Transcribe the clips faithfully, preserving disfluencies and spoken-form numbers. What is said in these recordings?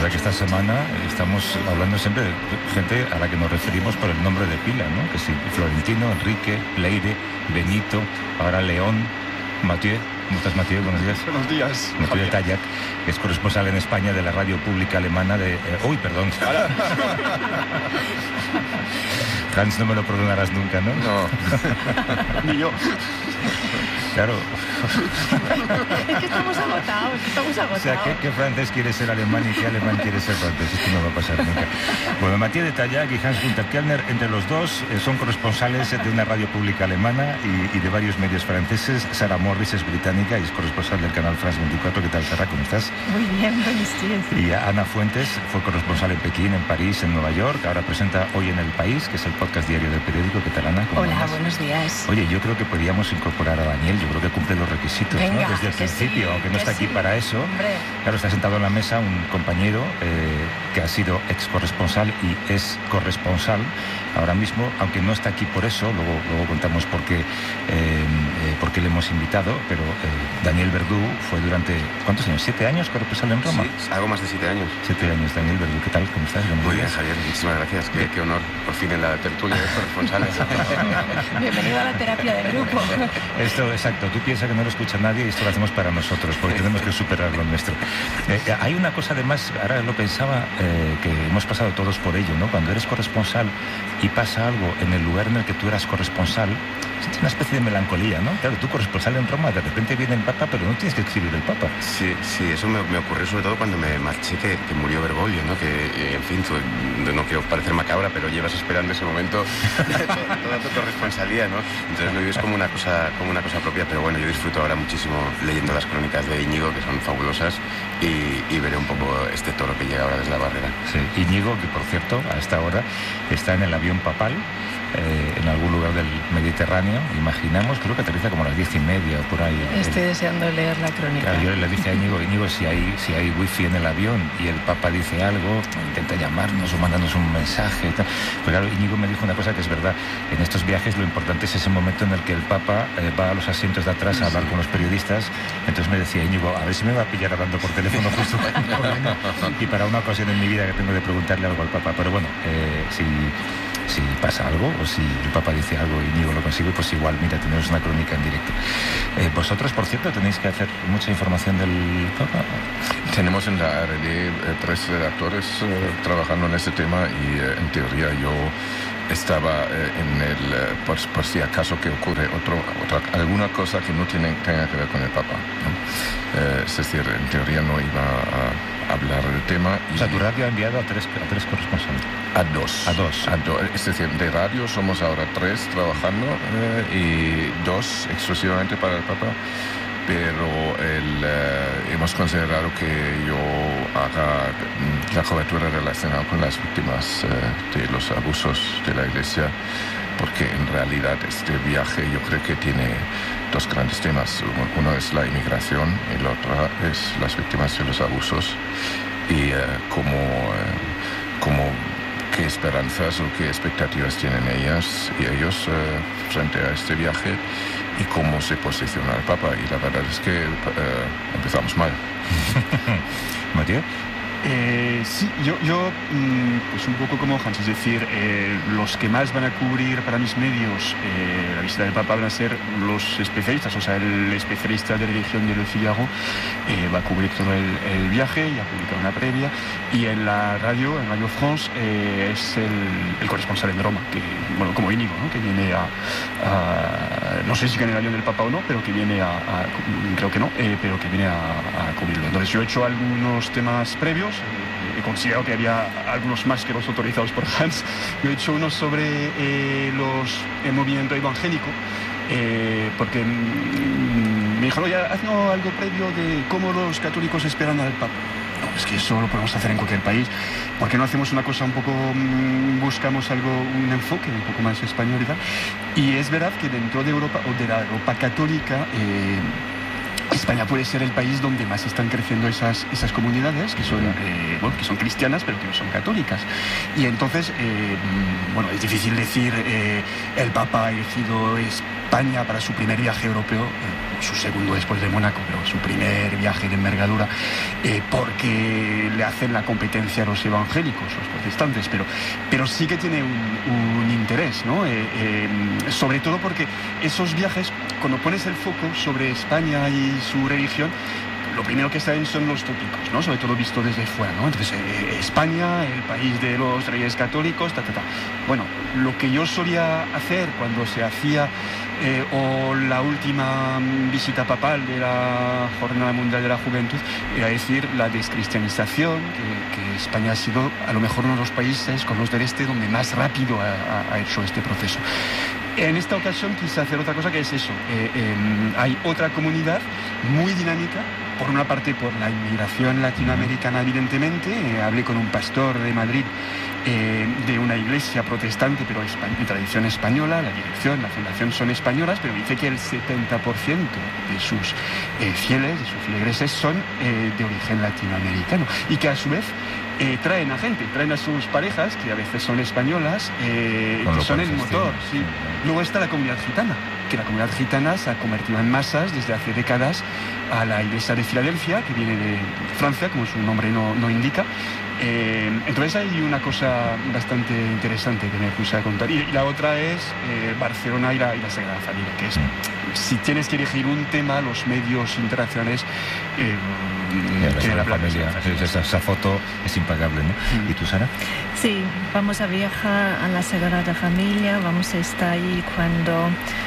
que esta semana estamos hablando siempre de gente a la que nos referimos por el nombre de pila, ¿no? Que sí, Florentino, Enrique, Leire, Benito, ahora León, Mathieu. ¿Cómo estás, Mathieu? Buenos días. Buenos días. Mathieu de Tallac, que es corresponsal en España de la radio pública alemana de... Eh, ¡Uy, perdón! Hans, no me lo perdonarás nunca, ¿no? No. Ni yo. Claro. Es que estamos agotados, estamos agotados. O sea, ¿qué, qué francés quiere ser alemán y qué alemán quiere ser francés? Esto no va a pasar nunca. Bueno, Mathieu de Tallac y Hans-Günther Kellner, entre los dos, eh, son corresponsales de una radio pública alemana y, y de varios medios franceses. Sara Morris es británica y es corresponsal del canal France veinticuatro. ¿Qué tal, Sara? ¿Cómo estás? Muy bien, buenos días. Y Ana Fuentes fue corresponsal en Pekín, en París, en Nueva York. Ahora presenta Hoy en el País, que es el podcast diario del periódico. ¿Qué tal, Ana? Hola, andas? Buenos días. Oye, yo creo que podríamos incorporar a Daniel. Yo creo que cumple los requisitos. Venga, ¿no? Desde el principio, sí, aunque no está aquí sí. para eso. Hombre. Claro, está sentado en la mesa un compañero eh, que ha sido ex corresponsal y es corresponsal ahora mismo, aunque no está aquí por eso. Luego, luego contamos por qué, eh, eh, por qué le hemos invitado, pero eh, Daniel Verdú fue durante, ¿cuántos años? ¿Siete años corresponsal en Roma? Sí, algo más de siete años. Siete años, Daniel Verdú. ¿Qué tal? ¿Cómo estás? Muy bien, Javier. Muchísimas gracias. Qué, qué honor, por fin, en la tertulia de corresponsales. Bienvenido a la terapia de grupo. Esto, exacto. Tú piensas que no lo escucha nadie y esto lo hacemos para nosotros, porque tenemos que superar lo nuestro. Eh, hay una cosa, además, ahora lo pensaba, eh, que hemos pasado todos por ello, ¿no? Cuando eres corresponsal y pasa algo en el lugar en el que tú eras corresponsal, sientes una especie de melancolía, ¿no? Claro, tú corresponsal en Roma, de repente viene el Papa, pero no tienes que escribir el Papa. Sí, sí, eso me, me ocurrió sobre todo cuando me marché, que, que murió Bergoglio, ¿no? Que, eh, en fin, tú, no quiero parecer macabra, pero llevas esperando ese momento toda, toda tu corresponsalía, ¿no? Entonces lo vives como una cosa, como una cosa propia, pero bueno, yo disfruto ahora muchísimo leyendo las crónicas de Íñigo, que son fabulosas, y, y veré un poco este toro que llega ahora desde la barrera. Sí, Íñigo, que por cierto, a esta hora está en el avión papal, eh, en algún lugar del Mediterráneo, imaginamos, creo que aterriza como a las diez y media o por ahí. Estoy el, deseando leer la crónica. Claro, yo le dije a Íñigo, Íñigo, si hay, si hay wifi en el avión y el Papa dice algo, intenta llamarnos o mandarnos un mensaje y tal. Pero claro, Íñigo me dijo una cosa que es verdad, en estos viajes lo importante es ese momento en el que el Papa eh, va a los asientos de atrás a hablar con los periodistas. Entonces me decía Íñigo, a ver si me va a pillar hablando por teléfono justo y para una ocasión en mi vida que tengo de preguntarle algo al Papa. Pero bueno, eh, si... si pasa algo o si el Papa dice algo y Íñigo lo consigue, pues igual, mira, tenemos una crónica en directo. Eh, vosotros, por cierto, tenéis que hacer mucha información del Papa. Tenemos en la R D eh, tres redactores eh, trabajando en este tema y eh, en teoría yo estaba eh, en el, eh, por, por si acaso que ocurre otro, otra, alguna cosa que no tiene, tenga que ver con el Papa, ¿no? Eh, es decir, en teoría no iba a hablar del tema. Y o sea, tu radio ha enviado a tres, a tres corresponsales. A dos. A dos. A do, es decir, de radio somos ahora tres trabajando eh, y dos exclusivamente para el Papa, pero el, eh, hemos considerado que yo haga la cobertura relacionada con las víctimas eh, de los abusos de la Iglesia, porque en realidad este viaje yo creo que tiene dos grandes temas. Uno es la inmigración y el otro es las víctimas de los abusos y eh, cómo, eh, cómo, qué esperanzas o qué expectativas tienen ellas y ellos eh, frente a este viaje y cómo se posiciona el Papa. Y la verdad es que eh, empezamos mal. Mathieu. Eh, sí, yo, yo pues un poco como Hans, es decir, eh, los que más van a cubrir para mis medios eh, la visita del Papa van a ser los especialistas, o sea, el especialista de religión de Le Figaro eh, va a cubrir todo el, el viaje y ha publicado una previa, y en la radio, en Radio France, eh, es el, el corresponsal en Roma, que, bueno, como Íñigo, ¿no? Que viene a, a, no sé si en el avión del Papa o no, pero que viene a, a creo que no, eh, pero que viene a, a cubrirlo. Entonces yo he hecho algunos temas previos. He considerado que había algunos más que los autorizados por Hans. Yo he hecho uno sobre eh, los, el movimiento evangélico, eh, porque mm, me dijeron, ya haznos algo previo de cómo los católicos esperan al Papa. No, es que eso lo podemos hacer en cualquier país. ¿Por qué no hacemos una cosa un poco, mmm, buscamos algo, un enfoque un poco más español y tal? Y es verdad que dentro de Europa, o de la Europa católica, eh, España puede ser el país donde más están creciendo esas, esas comunidades que son, eh, bueno, que son cristianas pero que no son católicas. Y entonces, eh, bueno, es difícil decir eh, el Papa ha elegido España para su primer viaje europeo, eh, su segundo después de Mónaco, pero su primer viaje de envergadura, eh, porque le hacen la competencia a los evangélicos, los protestantes, pero, pero sí que tiene un, un interés, ¿no? Eh, eh, sobre todo porque esos viajes, cuando pones el foco sobre España y su religión, lo primero que salen son los tópicos, ¿no? Sobre todo visto desde fuera, ¿no? Entonces, eh, España, el país de los reyes católicos, ta, ta, ta. Bueno, lo que yo solía hacer cuando se hacía eh, o la última visita papal de la Jornada Mundial de la Juventud era decir la descristianización, que, que España ha sido a lo mejor uno de los países con los del este donde más rápido ha, ha hecho este proceso. En esta ocasión quise hacer otra cosa, que es eso. Eh, eh, hay otra comunidad muy dinámica, por una parte por la inmigración latinoamericana, evidentemente. Eh, hablé con un pastor de Madrid eh, de una iglesia protestante, pero de tradición española. La dirección, la fundación son españolas, pero dice que el setenta por ciento de sus eh, fieles, de sus feligreses, son eh, de origen latinoamericano. Y que a su vez Eh, traen a gente, traen a sus parejas, que a veces son españolas, eh, que son el motor. Sí. Luego está la comunidad gitana, que la comunidad gitana se ha convertido en masas desde hace décadas a la iglesia de Filadelfia, que viene de Francia, como su nombre no, no indica. Eh, entonces hay una cosa bastante interesante que me puse a contar. Y, y la otra es eh, Barcelona y la, y la Sagrada Familia, que es, si tienes que elegir un tema, los medios internacionales eh, que la familia, esa, esa foto es impagable, ¿no? Mm. ¿Y tú, Sara? Sí, vamos a viajar a la Sagrada Familia, vamos a estar ahí cuando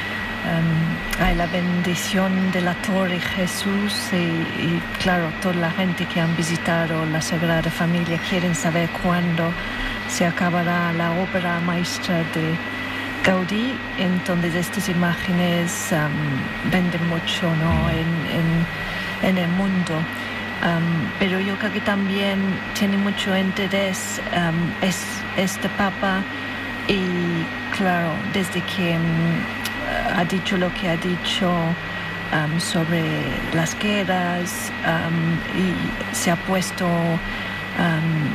Um, hay la bendición de la Torre Jesús y, y claro, toda la gente que han visitado la Sagrada Familia quieren saber cuándo se acabará la obra maestra de Gaudí. Entonces estas imágenes um, venden mucho, ¿no? en, en, en el mundo. Um, pero yo creo que también tiene mucho interés um, es, este Papa y claro, desde que um, ha dicho lo que ha dicho um, sobre las guerras um, y se ha puesto um,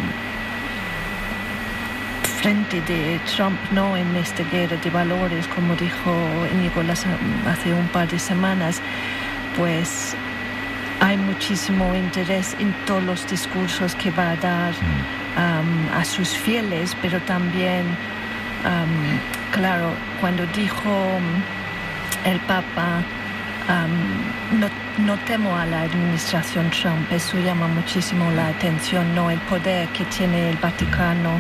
frente de Trump, ¿no? En esta guerra de valores, como dijo Íñigo hace un par de semanas, pues hay muchísimo interés en todos los discursos que va a dar um, a sus fieles, pero también um, claro, cuando dijo el Papa um, no, no temo a la administración Trump, eso llama muchísimo la atención, ¿no? El poder que tiene el Vaticano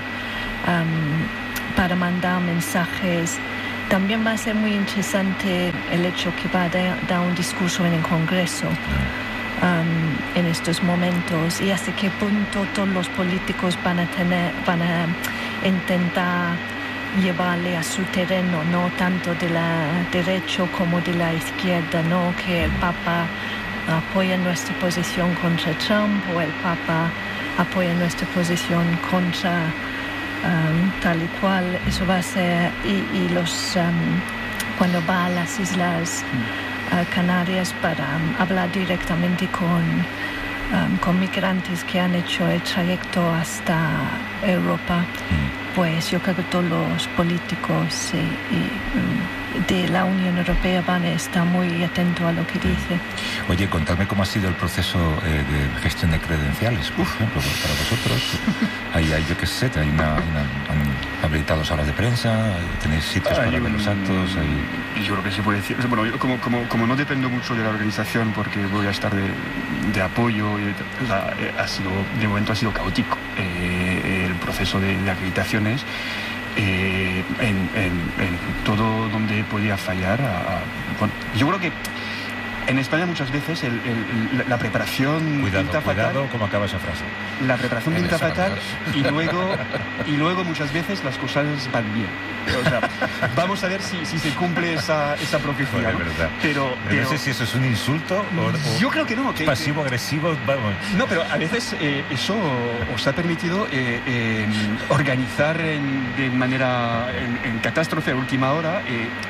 um, para mandar mensajes. También va a ser muy interesante el hecho que va a dar un discurso en el Congreso um, en estos momentos y hasta qué punto todos los políticos van a tener, van a intentar llevarle a su terreno, no tanto de la derecha como de la izquierda, no que el Papa apoya nuestra posición contra Trump o el Papa apoya nuestra posición contra um, tal y cual. Eso va a ser y, y los um, cuando va a las Islas uh, Canarias para um, hablar directamente con um, con migrantes que han hecho el trayecto hasta Europa. Pues yo creo que todos los políticos eh, y, de la Unión Europea van a estar muy atentos a lo que dice. Oye, contadme cómo ha sido el proceso eh, de gestión de credenciales, por ejemplo, para vosotros. Hay, hay yo qué sé, hay una, una, han habilitado salas de prensa, tenéis sitios ah, para ver los actos. Hay... Yo creo que se puede decir, bueno, yo como, como, como no dependo mucho de la organización porque voy a estar de, de apoyo, y, o sea, ha sido, de momento ha sido caótico eh, el proceso de, de acreditaciones. Eh, en, en, en todo donde podía fallar. A, a, bueno, yo creo que en España muchas veces el, el, la preparación cuidado, pinta cuidado fatal. cómo acaba esa frase. La preparación pinta fatal y luego, y luego muchas veces las cosas van bien. O sea, vamos a ver si, si se cumple esa, esa profecía. Bueno, ¿no? Verdad. Pero, pero no sé si eso es un insulto o, o yo creo que no. Que, pasivo-agresivo, vamos. No, pero a veces eh, eso os ha permitido eh, eh, organizar en, de manera en, en catástrofe a última hora. Eh,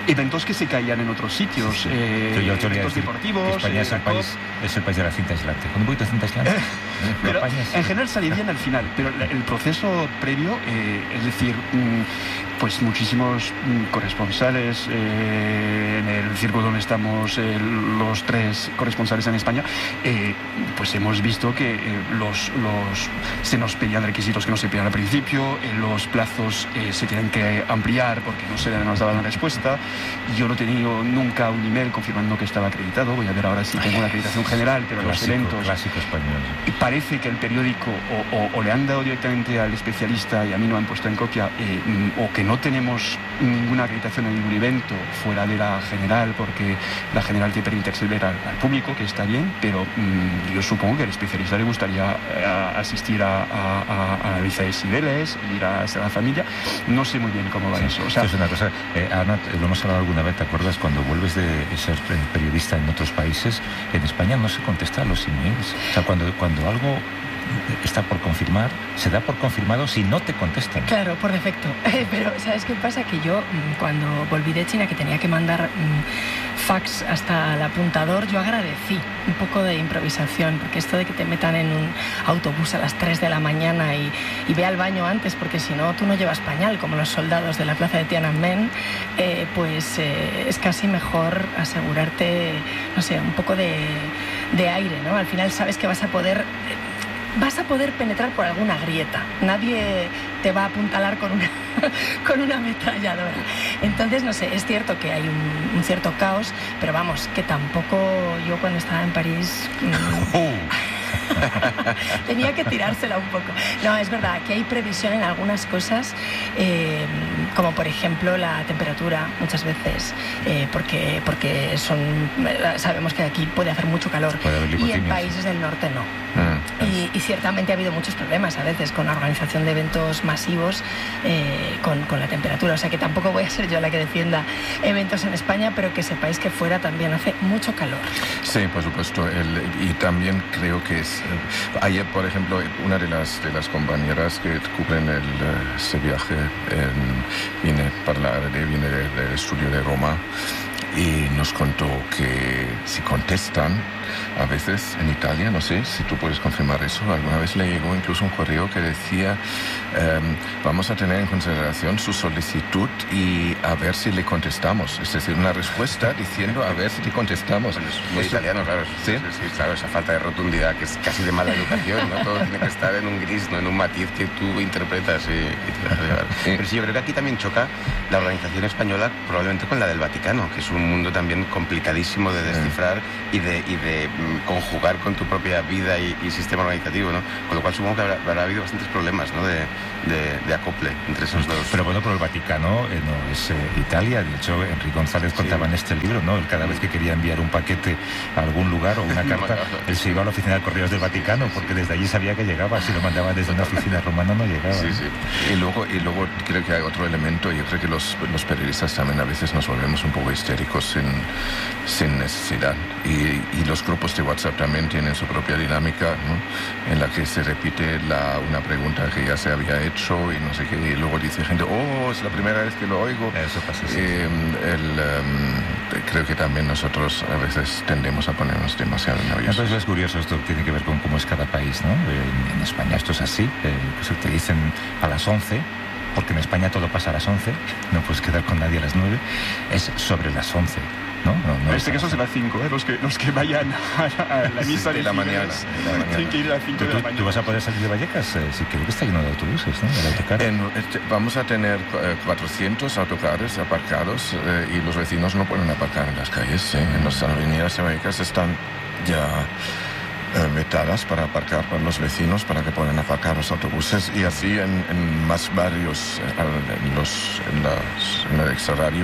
eventos que se caían en otros sitios, Sí, sí. eh, Sí, yo te voy a eventos decir deportivos. que España eh, es el, la COP. país, es el país de la cinta aislante. Con un poquito de cinta aislante. ¿no? Pero España es- en general sale bien al final, pero la- el proceso previo, eh, es decir, mm, pues muchísimos mm, corresponsales eh, en el círculo donde estamos eh, los tres corresponsales en España, eh, pues hemos visto que eh, los, los se nos pedían requisitos que no se pedían al principio, eh, los plazos eh, se tienen que ampliar porque no se nos daba la respuesta. Yo no he tenido nunca un email confirmando que estaba acreditado, voy a ver ahora si tengo una acreditación general, pero en los clásico, eventos clásico español. y parece que el periódico o, o- o le han dado directamente al especialista y a mí no han puesto en copia, eh, mm, o que no tenemos ninguna acreditación en ningún evento fuera de la general, porque la general te permite acceder al, al público, que está bien, pero mm, yo supongo que al especialista le gustaría eh, asistir a, a, a, a Luisa de Cibeles, ir a, a la familia. No sé muy bien cómo va eso. O sea, Esto es una cosa, eh, Ana, lo hemos hablado alguna vez, ¿te acuerdas? Cuando vuelves de ser eh, periodista en otros países, en España no se contesta a los emails. O sea, cuando, cuando algo está por confirmar, se da por confirmado si no te contestan. Claro, por defecto. Pero ¿sabes qué pasa? Que yo mm, cuando volví de China, que tenía que mandar mm, fax hasta el apuntador, yo agradecí un poco de improvisación, porque esto de que te metan en un autobús a las tres de la mañana y, y ve al baño antes, porque si no tú no llevas pañal, como los soldados de la plaza de Tiananmen, eh, pues eh, es casi mejor asegurarte, no sé, un poco de, de aire, ¿no? Al final sabes que vas a poder... vas a poder penetrar por alguna grieta. Nadie te va a apuntalar con una, con una ametralladora. Entonces, no sé, es cierto que hay un, un cierto caos, pero vamos, que tampoco yo cuando estaba en París... Mmm, tenía que tirársela un poco. No, es verdad, que hay previsión en algunas cosas, eh, como por ejemplo la temperatura, muchas veces, eh, porque, porque son, sabemos que aquí puede hacer mucho calor y en países del norte no. Mm. Y, y ciertamente ha habido muchos problemas a veces con la organización de eventos masivos eh, con, con la temperatura. O sea que tampoco voy a ser yo la que defienda eventos en España, pero que sepáis que fuera también hace mucho calor. Sí, por supuesto. El, y también creo que es... Eh, ayer, por ejemplo, una de las, de las compañeras que cubren el, ese viaje en, viene para la A R D, viene del, del estudio de Roma y nos contó que si contestan a veces en Italia, no sé si tú puedes confirmar eso, alguna vez le llegó incluso un correo que decía eh, vamos a tener en consideración su solicitud y a ver si le contestamos, es decir, una respuesta diciendo a ver si le contestamos. Bueno, es muy Eso- italiano, claro. ¿Sí? Sí, sí, claro, esa falta de rotundidad que es casi de mala educación, ¿no? Todo tiene que estar en un gris, no en un matiz que tú interpretas y, y te dejas llevar. Sí. Pero sí, yo creo que aquí también choca la organización española probablemente con la del Vaticano, que es un mundo también complicadísimo de descifrar y de, y de mm, conjugar con tu propia vida y, y sistema organizativo, ¿no? Con lo cual supongo que habrá, habrá habido bastantes problemas, ¿no? De, de, de acople entre esos dos. Pero bueno, pero el Vaticano eh, no es eh, Italia. De hecho, Enrique González contaba en este libro, ¿no? Él cada vez que quería enviar un paquete a algún lugar o una carta, él se iba a la oficina de correos del Vaticano porque desde allí sabía que llegaba. Si lo mandaba desde una oficina romana no llegaba. Sí, ¿no? sí. Y luego, y luego creo que hay otro elemento, yo creo que los, los periodistas también a veces nos volvemos un poco histéricos sin, sin necesidad. Y, y los grupos de WhatsApp también tienen su propia dinámica, ¿no? En la que se repite la, una pregunta que ya se había hecho y no sé qué, y luego dice gente, oh, es la primera vez que lo oigo. Eso pasa, sí. Eh, el, em, creo que también nosotros a veces tendemos a ponernos demasiado nerviosos. Entonces es curioso, esto tiene que ver con cómo es cada país, ¿no? En, en España esto es así, eh, pues te dicen a las once, porque en España todo pasa a las once, no puedes quedar con nadie a las nueve, es sobre las once, ¿no? no, no en es este a caso las será cinco, ¿eh? los, que, los que vayan a, a la misa de la mañana, Cibeles de la mañana. tienen que ir a las cinco ¿Tú, de la tú, mañana. tú vas a poder salir de Vallecas? Eh, sí, creo que está lleno de autobuses, ¿no? El autocar. En- este, vamos a tener eh, cuatrocientos autocares aparcados eh, y los vecinos no pueden aparcar en las calles. ¿eh? En las avenidas américas están ya eh, vetadas para aparcar para los vecinos, para que puedan aparcar los autobuses y así en, en más barrios, eh, al- en, los, en, las, en el extrarradio.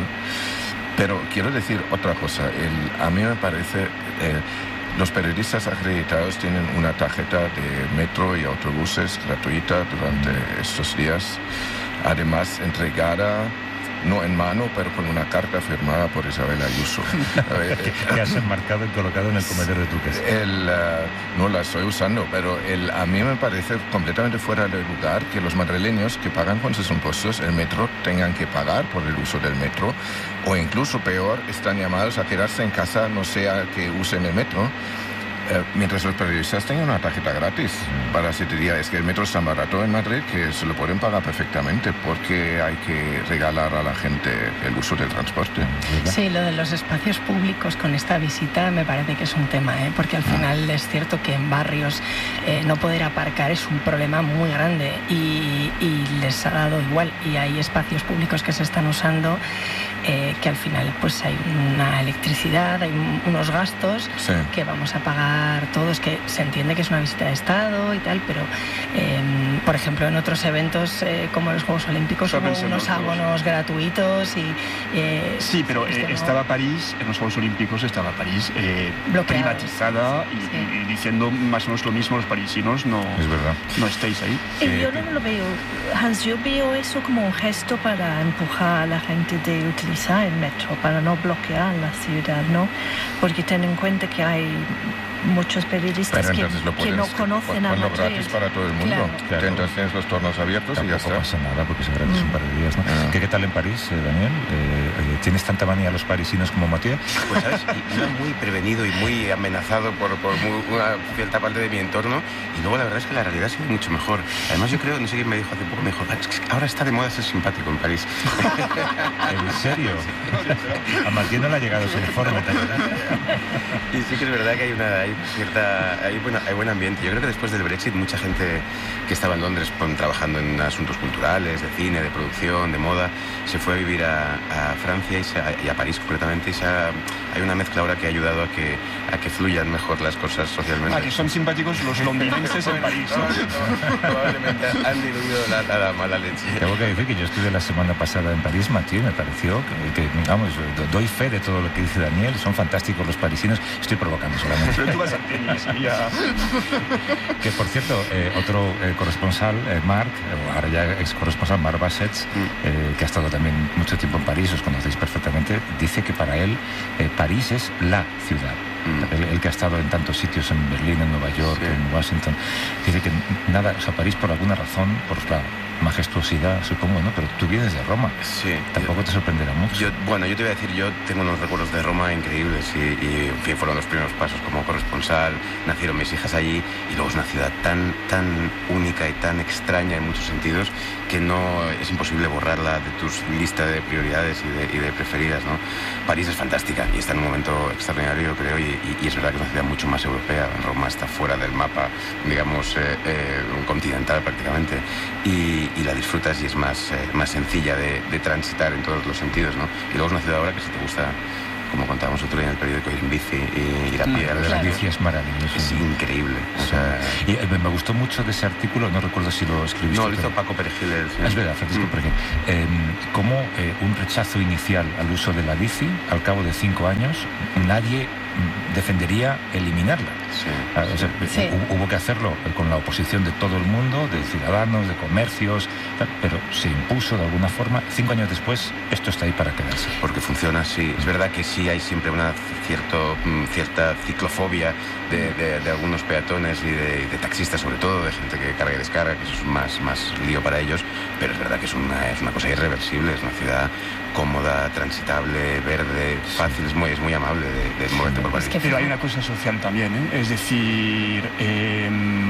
Pero quiero decir otra cosa. El, a mí me parece... eh, los periodistas acreditados tienen una tarjeta de metro y autobuses gratuita durante estos días, además entregada no en mano, pero con una carta firmada por Isabel Ayuso. que has enmarcado y colocado en el comedor de tu casa. El, uh, no la estoy usando, pero el, a mí me parece completamente fuera de lugar que los madrileños que pagan con sus impuestos el metro tengan que pagar por el uso del metro, o incluso peor, están llamados a quedarse en casa, no sea que usen el metro. Eh, mientras los periodistas tengan una tarjeta gratis para siete días. Es que el metro es tan barato en Madrid que se lo pueden pagar perfectamente, porque hay que regalar a la gente el uso del transporte, ¿verdad? Sí, lo de los espacios públicos con esta visita me parece que es un tema, ¿eh? Porque al final es cierto que en barrios eh, no poder aparcar es un problema muy grande y, y les ha dado igual, y hay espacios públicos que se están usando eh, que al final pues hay una electricidad, hay un, unos gastos sí. que vamos a pagar todos, que se entiende que es una visita de Estado y tal, pero eh, por ejemplo en otros eventos eh, como los Juegos Olímpicos hubo unos abonos gratuitos y... Eh, sí, pero eh, no... estaba París, en los Juegos Olímpicos estaba París eh, privatizada y, sí. y, y diciendo más o menos lo mismo los parisinos, no, es verdad. No estéis ahí. Eh, yo no lo veo, Hans, yo veo eso como un gesto para empujar a la gente de utilizar el metro, para no bloquear la ciudad, ¿no? Porque ten en cuenta que hay muchos periodistas que, que no conocen a Madrid. Gratis para todo el mundo. Claro, claro. Entonces tienes los tornos abiertos. Tampoco y ya está. No pasa nada porque es gratis mm. un par de días, ¿no? Ah. ¿Qué, ¿Qué tal en París, eh, Daniel? Eh, ¿Tienes tanta manía a los parisinos como Mathieu? Pues sabes, iba muy prevenido y muy amenazado por, por muy, una cierta parte de mi entorno, y luego la verdad es que la realidad ha sido mucho mejor. Además yo creo, no sé quién me dijo hace poco, me dijo, ahora está de moda ser simpático en París. ¿En serio? A Mathieu no le ha llegado ese informe, ¿verdad? Y sí que es verdad que hay una... Hay cierta, hay, buena, hay buen ambiente. Yo creo que después del Brexit mucha gente que estaba en Londres con, trabajando en asuntos culturales, de cine, de producción, de moda, se fue a vivir a, a Francia y, se, y a París concretamente, y se ha, hay una mezcla ahora que ha ayudado a que, a que fluyan mejor las cosas socialmente. Ah, que son simpáticos los londinenses en París, ¿no? No, probablemente han diluido la, la, la mala leche. Tengo que decir que yo estuve la semana pasada en París, Mathieu, me pareció que, que vamos, doy fe de todo lo que dice Daniel, son fantásticos los parisinos, estoy provocando solamente. Pero tú vas a tenis, ya. Que por cierto, eh, otro eh, corresponsal, eh, Marc, eh, ahora ya ex corresponsal, Marc Bassets, mm. eh, que ha estado también mucho tiempo en París, os conocéis perfectamente, dice que para él eh, París es la ciudad. Mm. El, el que ha estado en tantos sitios, en Berlín, en Nueva York, sí. en Washington, dice que nada, o sea, París por alguna razón, por la majestuosidad, supongo, ¿no? Pero tú vienes de Roma. Sí. Tampoco yo, te sorprenderá mucho. Yo, bueno, yo te voy a decir, yo tengo unos recuerdos de Roma increíbles y, y en fin, fueron los primeros pasos como corresponsal, nacieron mis hijas allí, y luego es una ciudad tan, tan única y tan extraña en muchos sentidos que no es imposible borrarla de tus listas de prioridades y de, y de preferidas, ¿no? París es fantástica y está en un momento extraordinario, yo creo, y, y, y es verdad que es una ciudad mucho más europea. Roma está fuera del mapa, digamos, eh, eh, continental prácticamente, y, y la disfrutas y es más, eh, más sencilla de, de transitar en todos los sentidos, ¿no? Y luego es una ciudad ahora que si te gusta, como contábamos otro día en el periódico, ir en bici y ir a pie. No, la bici es maravilloso. Es increíble. O sea, y eh, me gustó mucho de ese artículo, no recuerdo si lo escribiste. No, lo hizo Paco Perejil. Sí. Es verdad, Francisco mm. Perejil. Eh, como eh, un rechazo inicial al uso de la bici, al cabo de cinco años, nadie defendería eliminarla. Sí, ah, o sea, sí. Hubo que hacerlo con la oposición de todo el mundo, de ciudadanos, de comercios, tal, pero se impuso de alguna forma. Cinco años después, esto está ahí para quedarse. Porque funciona así. Es verdad que sí hay siempre una cierto, cierta ciclofobia de, de, de algunos peatones y de, de taxistas, sobre todo, de gente que carga y descarga, que eso es más, más lío para ellos, pero es verdad que es una, es una cosa irreversible, es una ciudad cómoda, transitable, verde, fácil, es muy, es muy amable de, de moverte por París. Pero hay una cosa social también, ¿eh? Es decir, eh,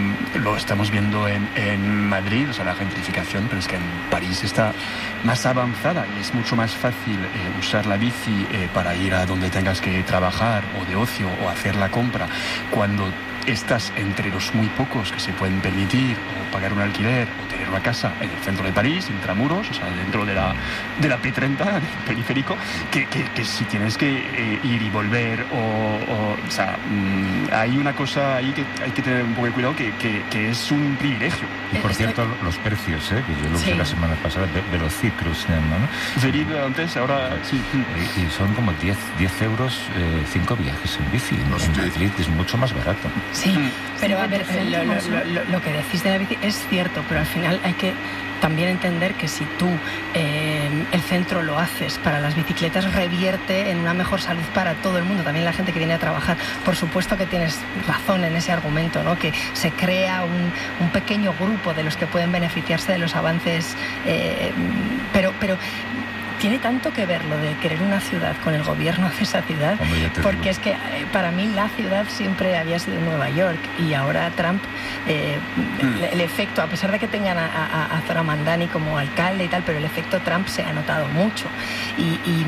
lo estamos viendo en, en Madrid, o sea, la gentrificación, pero es que en París está más avanzada y es mucho más fácil eh, usar la bici eh, para ir a donde tengas que trabajar o de ocio o hacer la compra, cuando estás entre los muy pocos que se pueden permitir o pagar un alquiler o tener una casa en el centro de París, intramuros, o sea, dentro de la, de la P treinta, del periférico, que, que, que si tienes que eh, ir y volver o, o, o sea, mmm, hay una cosa ahí que hay que tener un poco de cuidado, que, que, que es un privilegio. Y por cierto, los precios, ¿eh? Que yo lo usé sí. la semana pasada, Velocicruz, ¿no? Verib antes, ahora sí. Y, y son como diez euros, eh, cinco viajes en bici. En Madrid es mucho más barato. Sí, mm. pero a ver, lo, lo, lo, lo que decís de la bici es cierto, pero al final hay que también entender que si tú eh, el centro lo haces para las bicicletas, revierte en una mejor salud para todo el mundo, también la gente que viene a trabajar. Por supuesto que tienes razón en ese argumento, ¿no? Que se crea un, un pequeño grupo de los que pueden beneficiarse de los avances, eh, pero, pero tiene tanto que ver lo de querer una ciudad con el gobierno de esa ciudad, porque digo. Es que para mí la ciudad siempre había sido Nueva York y ahora Trump, eh, mm. el, el efecto, a pesar de que tengan a, a, a Zohran Mamdani como alcalde y tal, pero el efecto Trump se ha notado mucho. Y, y,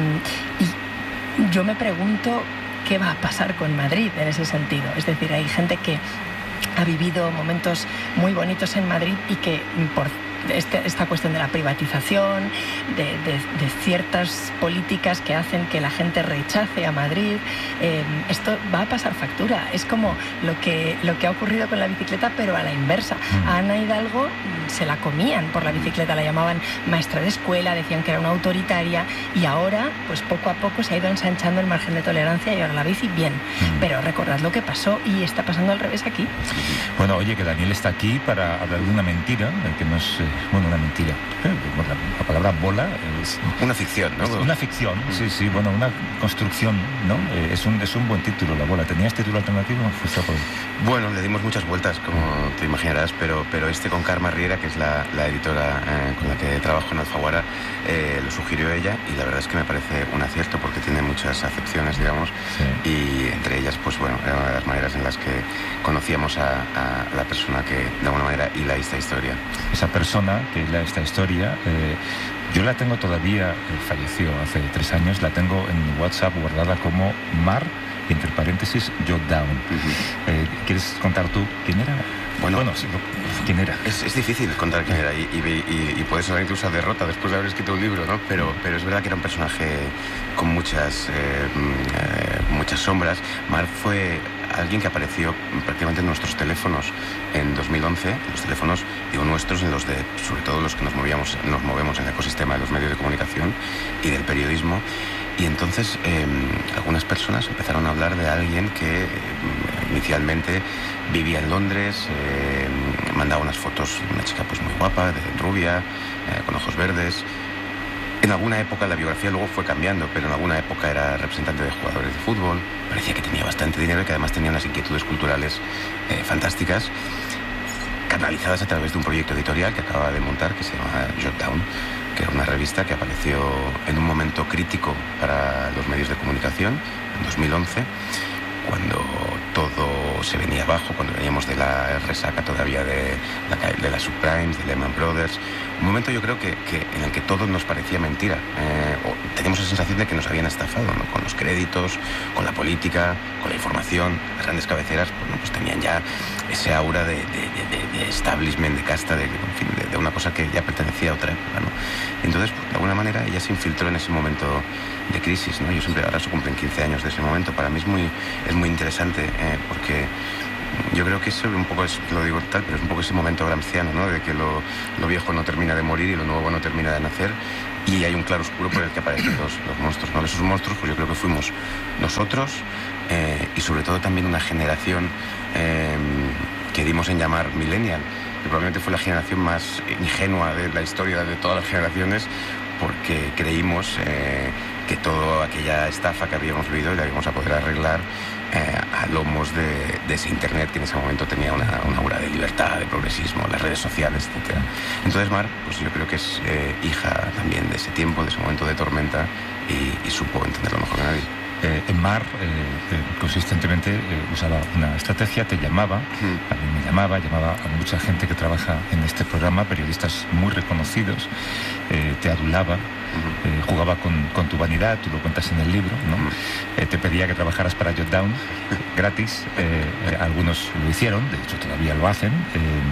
y yo me pregunto qué va a pasar con Madrid en ese sentido. Es decir, hay gente que ha vivido momentos muy bonitos en Madrid y que por Este, esta cuestión de la privatización, de, de, de ciertas políticas que hacen que la gente rechace a Madrid, eh, esto va a pasar factura. Es como lo que, lo que ha ocurrido con la bicicleta, pero a la inversa. Mm. A Ana Hidalgo se la comían por la bicicleta, la llamaban maestra de escuela, decían que era una autoritaria, y ahora, pues poco a poco se ha ido ensanchando el margen de tolerancia y ahora la bici bien. Mm. Pero recordad lo que pasó y está pasando al revés aquí. Bueno, oye, que Daniel está aquí para hablar de una mentira, que nos... Eh... Bueno, una mentira. La, la palabra bola es... Una ficción, ¿no? Es una ficción, sí, sí. Bueno, una construcción, ¿no? Eh, es, un, es un buen título, La bola. ¿Tenías título alternativo? Bueno, le dimos muchas vueltas, como te imaginarás, pero, pero este con Carme Riera, que es la, la editora eh, con la que trabajo en Alfaguara, eh, lo sugirió ella y la verdad es que me parece un acierto porque tiene muchas acepciones, digamos, sí. Y entre ellas, pues bueno, era una de las maneras en las que conocíamos a, a la persona que de alguna manera hila esta historia. Esa persona que hila esta historia, eh, yo la tengo todavía, eh, falleció hace tres años, la tengo en mi WhatsApp guardada como Mar, entre paréntesis, Jotdown. Uh-huh. eh, ¿Quieres contar tú quién era? Bueno, bueno sí, ¿quién era? Es, es difícil contar quién era y, y, y, y puede sonar incluso a derrota después de haber escrito un libro, ¿no? Pero, pero es verdad que era un personaje con muchas, eh, eh, muchas sombras. Mar fue alguien que apareció prácticamente en nuestros teléfonos en dos mil once, los teléfonos, digo nuestros, en los de, sobre todo los que nos movíamos, nos movemos en el ecosistema de los medios de comunicación y del periodismo. Y entonces eh, algunas personas empezaron a hablar de alguien que eh, inicialmente vivía en Londres, eh, mandaba unas fotos de una chica pues muy guapa, de rubia, eh, con ojos verdes. En alguna época la biografía luego fue cambiando, pero en alguna época era representante de jugadores de fútbol. Parecía que tenía bastante dinero y que además tenía unas inquietudes culturales eh, fantásticas, canalizadas a través de un proyecto editorial que acaba de montar, que se llama Jotdown, que era una revista que apareció en un momento crítico para los medios de comunicación, en dos mil once, cuando todo se venía abajo, cuando veníamos de la resaca todavía de la, de las subprimes, de Lehman Brothers. Un momento yo creo que, que en el que todo nos parecía mentira. Eh, o teníamos la sensación de que nos habían estafado, ¿no? Con los créditos, con la política, con la información. Las grandes cabeceras pues, pues tenían ya ese aura de, de, de, de establishment, de casta, de, en fin, de, de una cosa que ya pertenecía a otra época, ¿no? Entonces, pues, de alguna manera, ella se infiltró en ese momento de crisis, ¿no? Yo siempre, ahora se cumplen quince años de ese momento. Para mí es muy, es muy interesante eh, porque yo creo que eso un poco es, lo digo tal, pero es un poco ese momento gramsciano, ¿no? De que lo, lo viejo no termina de morir y lo nuevo no termina de nacer, y hay un claro oscuro por el que aparecen los, los monstruos, ¿no? Esos monstruos, pues yo creo que fuimos nosotros eh, y sobre todo también una generación eh, que dimos en llamar millennial, que probablemente fue la generación más ingenua de la historia de todas las generaciones, porque creímos eh, que toda aquella estafa que habíamos vivido la íbamos a poder arreglar eh, a lomos de, de ese internet que en ese momento tenía una, una aura de libertad, de progresismo, las redes sociales, etcétera. Entonces Mar, pues yo creo que es eh, hija también de ese tiempo, de ese momento de tormenta, y, y supo entenderlo mejor que nadie. Eh, en Mar eh, eh, consistentemente eh, usaba una estrategia, te llamaba, mm. a mí me llamaba, llamaba a mucha gente que trabaja en este programa, periodistas muy reconocidos, eh, te adulaba, mm. eh, jugaba con, con tu vanidad, tú lo cuentas en el libro, ¿no? Mm. eh, te pedía que trabajaras para Jotdown gratis, eh, eh, algunos lo hicieron, de hecho todavía lo hacen, eh,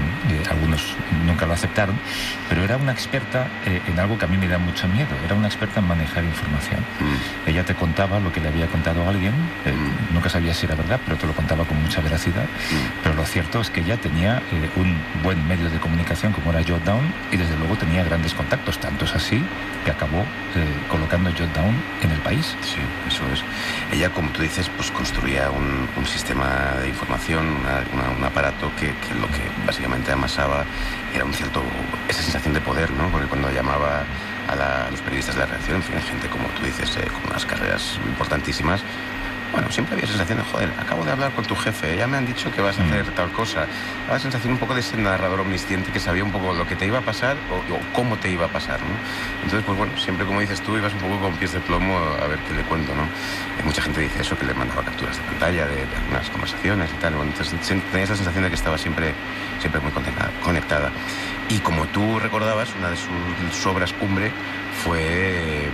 algunos nunca lo aceptaron, pero era una experta eh, en algo que a mí me da mucho miedo, era una experta en manejar información. Mm. Ella te contaba lo que le había contado a alguien, eh, mm. nunca sabía si era verdad, pero te lo contaba con mucha veracidad, mm. pero lo cierto es que ella tenía eh, un buen medio de comunicación como era Jotdown y desde luego tenía grandes contactos, tanto es así que acabó eh, colocando Jotdown en el país. Sí, eso es. Ella, como tú dices, pues construía un, un sistema de información, una, una, un aparato que, que lo que básicamente amasaba era un cierto, esa sensación de poder, ¿no? Porque cuando llamaba a, la, a los periodistas de la redacción, en fin, gente como tú dices, eh, con unas carreras importantísimas, bueno, siempre había sensación de, joder, acabo de hablar con tu jefe, ya me han dicho que vas a hacer tal cosa. Daba la sensación un poco de ese narrador omnisciente que sabía un poco lo que te iba a pasar o, o cómo te iba a pasar, ¿no? Entonces, pues bueno, siempre, como dices tú, ibas un poco con pies de plomo a ver qué le cuento, ¿no? Eh, mucha gente dice eso, que le mandaba capturas de pantalla de, de algunas conversaciones y tal. Bueno, entonces tenía esa sensación de que estaba siempre, siempre muy conectada. Y como tú recordabas, una de sus obras cumbre fue eh,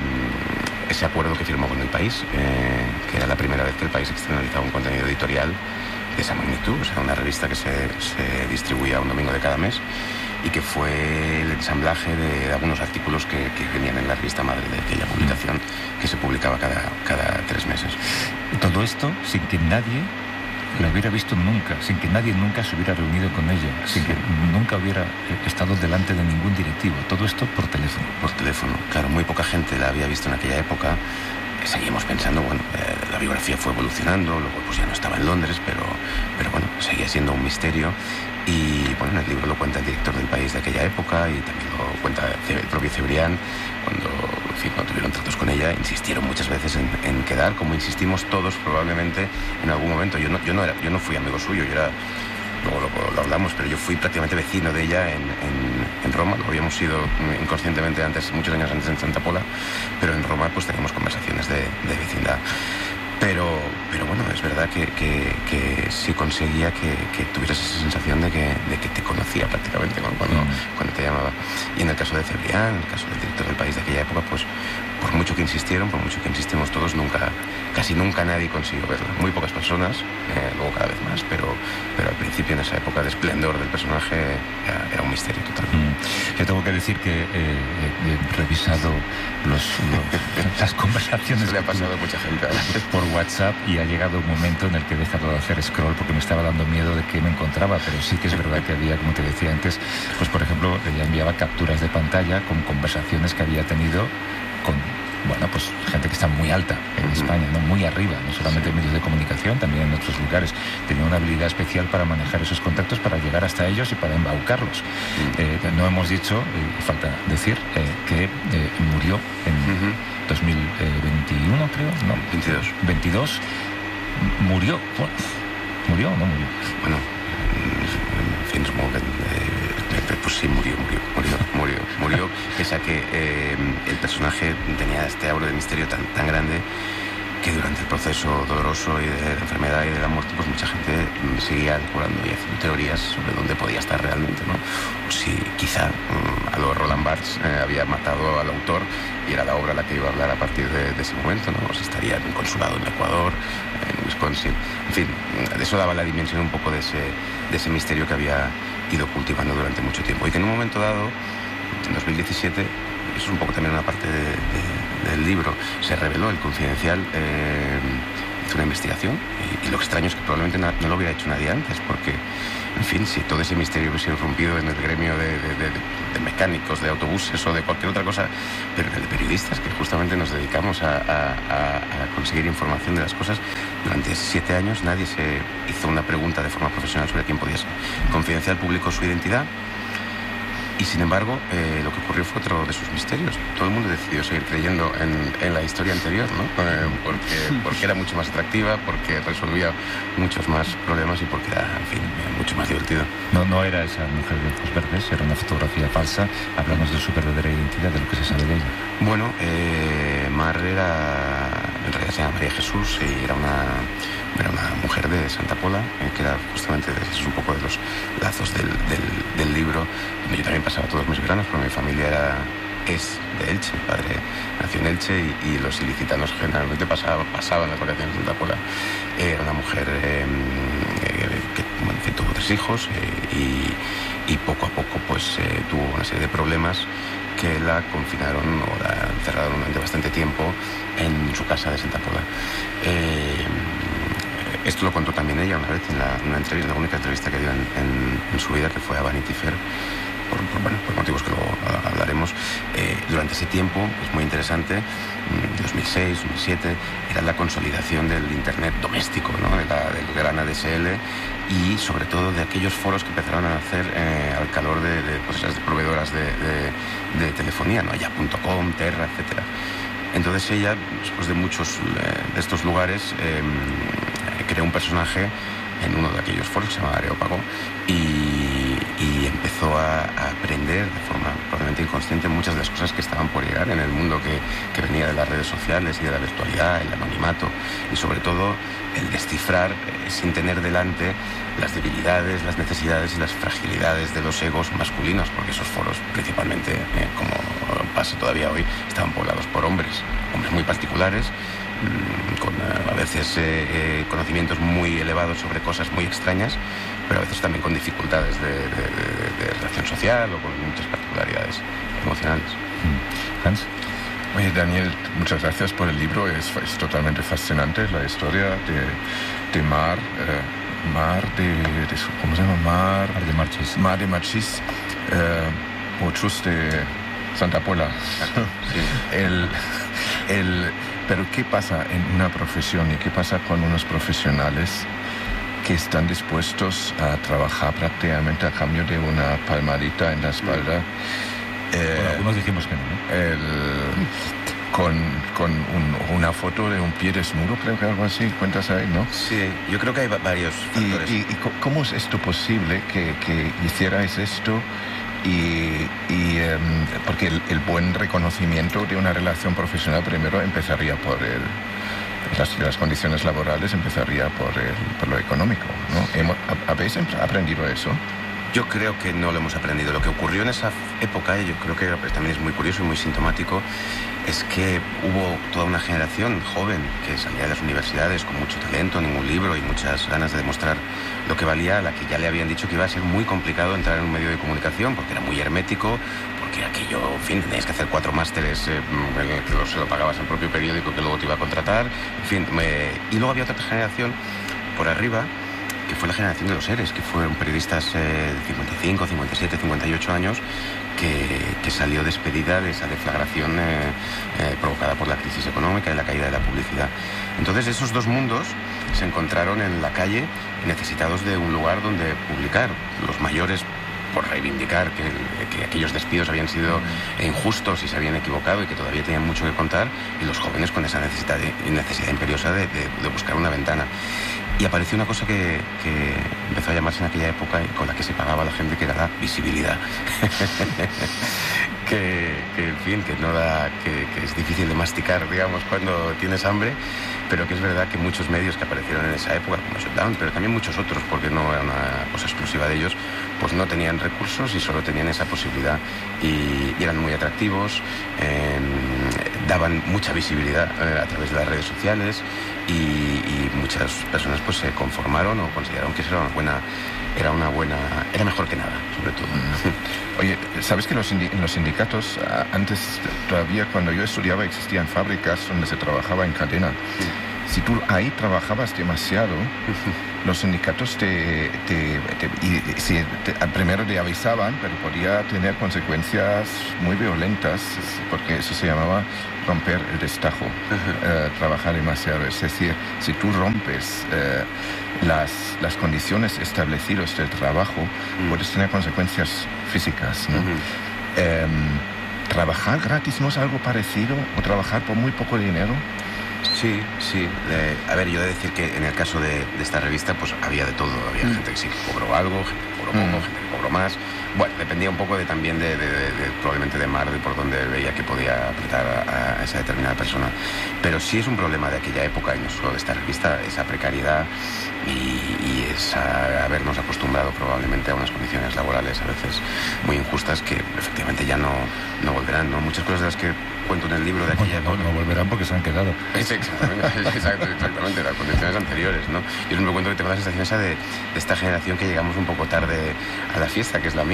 ese acuerdo que firmó con El País, eh, que era la primera vez que El País externalizaba un contenido editorial de esa magnitud, o sea, una revista que se, se distribuía un domingo de cada mes y que fue el ensamblaje de, de algunos artículos que, que venían en la revista madre de aquella publicación que se publicaba cada, cada tres meses. Todo esto sin que nadie la hubiera visto nunca, sin que nadie nunca se hubiera reunido con ella, sin que nunca hubiera estado delante de ningún directivo. Todo esto por teléfono. Por teléfono, claro, muy poca gente la había visto en aquella época. Seguimos pensando, bueno, eh, la biografía fue evolucionando, luego pues ya no estaba en Londres, pero, pero bueno, seguía siendo un misterio. Y bueno, en el libro lo cuenta el director del País de aquella época y también lo cuenta el propio Cebrián. Cuando, en fin, cuando tuvieron tratos con ella, insistieron muchas veces en, en quedar, como insistimos todos probablemente en algún momento. Yo no, yo no, era, yo no fui amigo suyo, yo era, luego lo, lo hablamos, pero yo fui prácticamente vecino de ella en, en, en Roma. Lo habíamos sido inconscientemente antes, muchos años antes en Santa Pola, pero en Roma pues teníamos conversaciones de, de vecindad. Pero, pero bueno, es verdad que, que, que sí conseguía que, que tuvieras esa sensación de que, de que te conocía prácticamente cuando, cuando, cuando te llamaba. Y en el caso de Cebrián, en el caso del director del País de aquella época, pues por mucho que insistieron, por mucho que insistimos todos, nunca, casi nunca nadie consiguió verla. Muy pocas personas, eh, luego cada vez más, pero, pero al principio, en esa época de esplendor del personaje, era, era un misterio total. Mm. Yo tengo que decir que eh, he revisado los, los, las conversaciones. Eso le ha pasado a mucha gente por WhatsApp y ha llegado un momento en el que he dejado de hacer scroll porque me estaba dando miedo de qué me encontraba, pero sí que es verdad que había, como te decía antes, pues por ejemplo, ella enviaba capturas de pantalla con conversaciones que había tenido con, bueno, pues gente que está muy alta en uh-huh. España, ¿no? Muy arriba, no solamente en medios de comunicación, también en otros lugares. Tenía una habilidad especial para manejar esos contactos, para llegar hasta ellos y para embaucarlos. Uh-huh. Eh, no hemos dicho, y falta decir, eh, que eh, murió en uh-huh. dos mil veintiuno, creo, ¿no? veintidós. veintidós. Murió. Bueno, ¿murió o no murió? Bueno, en fin, supongo que... Eh, pues sí, murió, murió, murió, murió, murió, pese a que eh, el personaje tenía este aura de misterio tan, tan grande que durante el proceso doloroso y de la enfermedad y de la muerte, pues mucha gente seguía curando y haciendo teorías sobre dónde podía estar realmente, ¿no? O si quizá um, a lo Roland Barthes eh, había matado al autor y era la obra la que iba a hablar a partir de, de ese momento, ¿no? O si estaría en un consulado en Ecuador, en Wisconsin, en fin, eso daba la dimensión un poco de ese, de ese misterio que había ido cultivando durante mucho tiempo y que en un momento dado, en dos mil diecisiete, eso es un poco también una parte de, de, del libro, se reveló. El Confidencial eh, hizo una investigación y, y lo extraño es que probablemente no, no lo hubiera hecho nadie antes, porque, en fin, si todo ese misterio hubiese irrumpido en el gremio de, de, de, de mecánicos, de autobuses o de cualquier otra cosa, pero en el de periodistas, que justamente nos dedicamos a, a, a, a conseguir información de las cosas, durante siete años nadie se hizo una pregunta de forma profesional sobre quién podía ser. Confidencial publicó su identidad y, sin embargo, eh, lo que ocurrió fue otro de sus misterios. Todo el mundo decidió seguir creyendo en, en la historia anterior, ¿no? Eh, porque, porque era mucho más atractiva, porque resolvía muchos más problemas y porque era, en fin, mucho más divertido. No, no era esa mujer de ojos verdes, era una fotografía falsa. Hablamos de su verdadera identidad, de lo que se sabe de ella. Bueno, eh, Mar era, en realidad se llama María Jesús y era una... Era una mujer de Santa Pola, eh, que era justamente, es un poco de los lazos del, del, del libro, donde yo también pasaba todos mis veranos, porque mi familia era, es de Elche, mi padre nació en Elche y, y los ilicitanos generalmente pasaban, pasaban las vacaciones en Santa Pola. Eh, era una mujer eh, que, bueno, que tuvo tres hijos eh, y, y poco a poco pues eh, tuvo una serie de problemas que la confinaron o la encerraron durante bastante tiempo en su casa de Santa Pola. Eh, esto lo contó también ella una vez en la, una entrevista, la única entrevista que dio en, en, en su vida, que fue a Vanity Fair, por, por, bueno, por motivos que luego hablaremos. Eh, durante ese tiempo, es muy interesante, dos mil seis, dos mil siete, era la consolidación del Internet doméstico, ¿no? de la, del gran A D S L, y sobre todo de aquellos foros que empezaron a nacer eh, al calor de, de pues, esas proveedoras de, de, de telefonía, ¿no? ya punto com, Terra, etcétera. Entonces ella, después de muchos eh, de estos lugares, eh, creó un personaje en uno de aquellos foros que se llama Areópago y, y empezó a, a aprender de forma probablemente inconsciente muchas de las cosas que estaban por llegar en el mundo que, que venía de las redes sociales y de la virtualidad, el anonimato y sobre todo el descifrar eh, sin tener delante las debilidades, las necesidades y las fragilidades de los egos masculinos, porque esos foros principalmente, eh, como pasa todavía hoy, estaban poblados por hombres, hombres muy particulares, con a veces eh, eh, conocimientos muy elevados sobre cosas muy extrañas, pero a veces también con dificultades de, de, de, de relación social o con muchas particularidades emocionales. Hans. Oye, Daniel, muchas gracias por el libro, es, es totalmente fascinante la historia de, de Mar, eh, Mar de, de, ¿cómo se llama? Mar, Mar de Marchís. Mar de Marchís, eh, muchos de Santa Pola. Sí. el, el, pero ¿qué pasa en una profesión y qué pasa con unos profesionales que están dispuestos a trabajar prácticamente a cambio de una palmadita en la espalda? Eh, bueno, algunos dijimos que no, ¿no? El, con con un, una foto de un pie desnudo, creo que algo así, cuentas ahí, ¿no? Sí, yo creo que hay varios factores. ¿Y, y, y cómo es esto posible que, que hicierais esto? Y, y um, porque el, el buen reconocimiento de una relación profesional primero empezaría por el, las, las condiciones laborales, empezaría por, el, por lo económico, ¿no? Hemos, ¿Habéis aprendido eso? Yo creo que no lo hemos aprendido. Lo que ocurrió en esa época, y yo creo que también es muy curioso y muy sintomático, es que hubo toda una generación joven que salía de las universidades con mucho talento, ningún libro y muchas ganas de demostrar lo que valía, a la que ya le habían dicho que iba a ser muy complicado entrar en un medio de comunicación porque era muy hermético, porque aquello, en fin, tenías que hacer cuatro másteres eh, que se lo pagabas al propio periódico que luego te iba a contratar, en fin. Me... Y luego había otra generación por arriba, que fue la generación de los seres, que fueron periodistas eh, de cincuenta y cinco, cincuenta y siete, cincuenta y ocho años, que, que salió despedida de esa deflagración eh, eh, provocada por la crisis económica y la caída de la publicidad. Entonces esos dos mundos se encontraron en la calle necesitados de un lugar donde publicar. Los mayores por reivindicar que, que aquellos despidos habían sido injustos y se habían equivocado y que todavía tenían mucho que contar, y los jóvenes con esa necesidad, de, necesidad imperiosa de, de, de buscar una ventana. Y apareció una cosa que, que empezó a llamarse en aquella época y con la que se pagaba a la gente, que era la visibilidad. que, que, en fin, que, no da, que, que es difícil de masticar, digamos, cuando tienes hambre, pero que es verdad que muchos medios que aparecieron en esa época, como Shutdown, pero también muchos otros, porque no era una cosa exclusiva de ellos, pues no tenían recursos y solo tenían esa posibilidad. Y, y eran muy atractivos, eh, daban mucha visibilidad eh, a través de las redes sociales, y, y muchas personas pues se conformaron o consideraron que eso era una buena, era una buena, era mejor que nada, sobre todo. Oye, ¿sabes que los en los sindicatos, antes todavía cuando yo estudiaba, existían fábricas donde se trabajaba en cadena? Sí. Si tú ahí trabajabas demasiado, los sindicatos te, te, te, y, si, te, primero te avisaban, pero podía tener consecuencias muy violentas, porque eso se llamaba romper el destajo, uh-huh. eh, trabajar demasiado. Es decir, si tú rompes eh, las, las condiciones establecidas del trabajo, uh-huh. puedes tener consecuencias físicas, ¿no? Uh-huh. eh, ¿Trabajar gratis no es algo parecido? ¿O trabajar por muy poco dinero? Sí, sí. Eh, a ver, yo he de decir que en el caso de, de esta revista, pues había de todo. Había mm. gente que sí que cobró algo, gente que cobró poco, mm. gente que cobró más. Bueno, dependía un poco de, también de, de, de, de probablemente de Mar, de por donde veía que podía apretar a, a esa determinada persona. Pero sí es un problema de aquella época, y no solo de esta revista, esa precariedad y, y esa habernos acostumbrado probablemente a unas condiciones laborales a veces muy injustas que efectivamente ya no, no volverán, ¿no? Muchas cosas de las que cuento en el libro de aquella época. No, no volverán porque se han quedado. Es exactamente, exacto, exactamente, las condiciones anteriores, ¿no? Yo siempre cuento que tengo la sensación esa de, de esta generación que llegamos un poco tarde a la fiesta, que es la mía,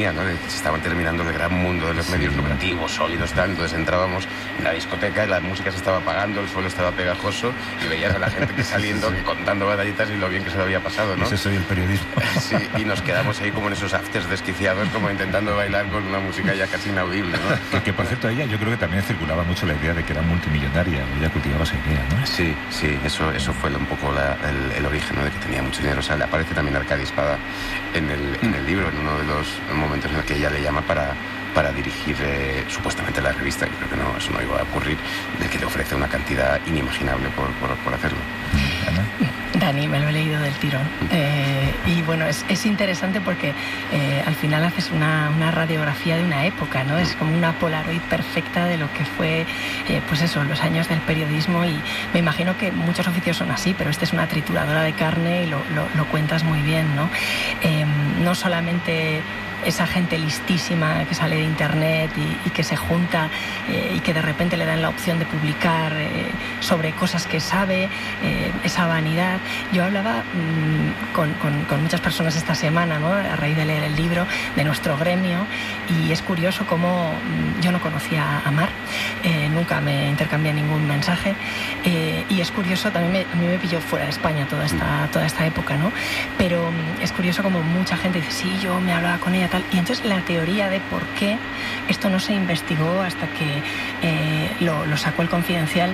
venía, ¿no? De que se estaban terminando el gran mundo de los medios lucrativos, sólidos, tal. Entonces entrábamos en la discoteca y la música se estaba apagando, el suelo estaba pegajoso y veías a la gente que saliendo, que contando batallitas y lo bien que se lo había pasado, ¿no? Ese soy el periodismo. Sí, y nos quedamos ahí como en esos afters desquiciados, como intentando bailar con una música ya casi inaudible, ¿no? Que, que por cierto, ella yo creo que también circulaba mucho la idea de que era multimillonaria, ella cultivaba esa idea, ¿no? Sí, sí, eso, eso fue un poco la, el, el origen, ¿no? De que tenía mucho dinero. O sea, le aparece también Arcadi Espada en el, en el libro, en uno de los momentos en el que ella le llama para, para dirigir eh, supuestamente la revista, que creo que no, eso no iba a ocurrir, del que le ofrece una cantidad inimaginable por, por, por hacerlo. ¿Ana? Dani, me lo he leído del tirón. Eh, y bueno, es, es interesante porque eh, al final haces una, una radiografía de una época, ¿no? Es como una Polaroid perfecta de lo que fue, eh, pues eso, los años del periodismo, y me imagino que muchos oficios son así, pero este es una trituradora de carne y lo, lo, lo cuentas muy bien, ¿no? Eh, no solamente esa gente listísima que sale de internet y, y que se junta eh, y que de repente le dan la opción de publicar eh, sobre cosas que sabe, eh, esa vanidad. Yo hablaba mmm, con, con, con muchas personas esta semana, ¿no? A raíz de leer el libro, de nuestro gremio, y es curioso cómo mmm, yo no conocía a Mar, eh, nunca me intercambié ningún mensaje, eh, y es curioso, también me, a mí me pilló fuera de España toda esta, toda esta época, ¿no? Pero mmm, es curioso como mucha gente dice, sí, yo me hablaba con ella, tal, y entonces la teoría de por qué esto no se investigó hasta que eh, lo, lo sacó el Confidencial,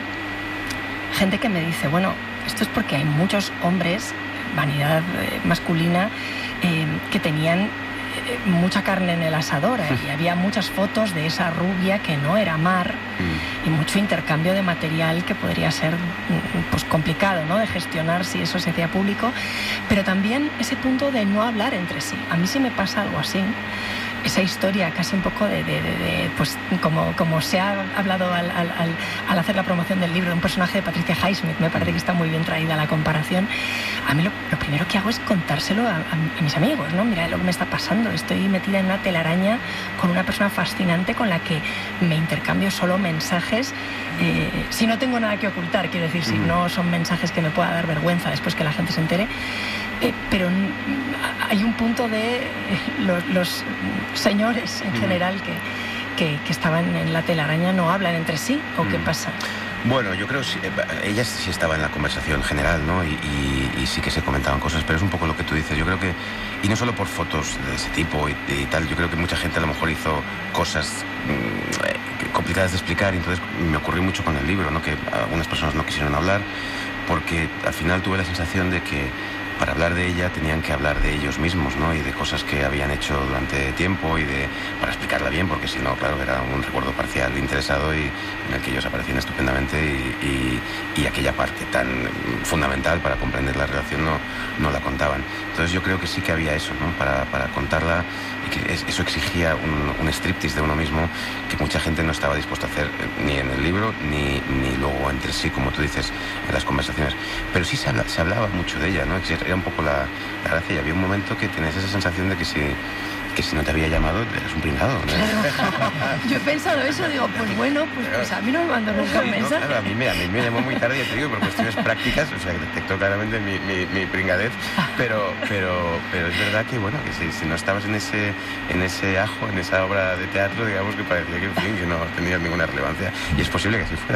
gente que me dice, bueno, esto es porque hay muchos hombres, vanidad eh, masculina, eh, que tenían eh, mucha carne en el asador, eh, y había muchas fotos de esa rubia que no era Mar, y mucho intercambio de material que podría ser pues complicado, ¿no? De gestionar si eso se hacía público, pero también ese punto de no hablar entre sí. A mí sí me pasa algo así, esa historia casi un poco de, de, de, de pues como, como se ha hablado al, al, al, al hacer la promoción del libro, de un personaje de Patricia Highsmith, me parece que está muy bien traída la comparación. A mí lo, lo primero que hago es contárselo a, a, a mis amigos, ¿no? Mira lo que me está pasando, estoy metida en una telaraña con una persona fascinante con la que me intercambio solo mensajes, eh, si no tengo nada que ocultar, quiero decir, si no son mensajes que me pueda dar vergüenza después que la gente se entere, eh, pero hay un punto de eh, los, los señores en general que, que, que estaban en la telaraña no hablan entre sí, ¿o qué pasa? Bueno, yo creo que ella sí estaba en la conversación general, ¿no? Y, y, y sí que se comentaban cosas, pero es un poco lo que tú dices. Yo creo que, y no solo por fotos de ese tipo y, y tal, yo creo que mucha gente a lo mejor hizo cosas mmm, complicadas de explicar, y entonces me ocurrió mucho con el libro, ¿no? Que algunas personas no quisieron hablar, porque al final tuve la sensación de que para hablar de ella tenían que hablar de ellos mismos, ¿no? Y de cosas que habían hecho durante tiempo, y de para explicarla bien, porque si no, claro, era un recuerdo parcial interesado y en el que ellos aparecían estupendamente, y, y, y aquella parte tan fundamental para comprender la relación no, no la contaban. Entonces yo creo que sí que había eso, ¿no? Para, para contarla, y que es, eso exigía un, un striptease de uno mismo que mucha gente no estaba dispuesta a hacer, ni en el libro, ni, ni luego entre sí, como tú dices, en las conversaciones. Pero sí se, habla, se hablaba mucho de ella, ¿no? Era un poco la, la gracia, y había un momento que tenías esa sensación de que si, que si no te había llamado eres un pringado, ¿no? Claro. Yo he pensado eso, digo, pues bueno, pues, pues a mí no me mandó nunca un mensaje. No, claro, a, mí me, a mí me llamó muy tarde, ya te digo, por cuestiones prácticas, o sea, que detectó claramente mi, mi, mi pringadez, pero, pero, pero es verdad que, bueno, que si, si no estabas en ese, en ese ajo, en esa obra de teatro, digamos que parecía que, en fin, que no tenía ninguna relevancia, y es posible que así fuera.